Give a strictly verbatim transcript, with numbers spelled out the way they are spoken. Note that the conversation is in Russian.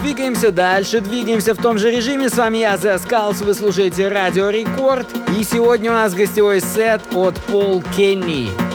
двигаемся дальше, двигаемся в том же режиме. С вами я, The Skulls, вы слушаете Радио Рекорд. И сегодня у нас гостевой сет от Пол Кенни.